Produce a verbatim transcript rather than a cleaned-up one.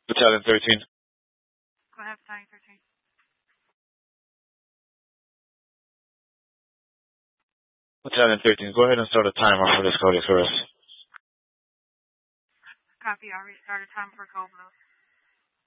Battalion thirteen. Go ahead, Battalion thirteen. Battalion thirteen, go ahead and start a timer for this cardiac arrest. Copy, I restarted time for Gold Blue.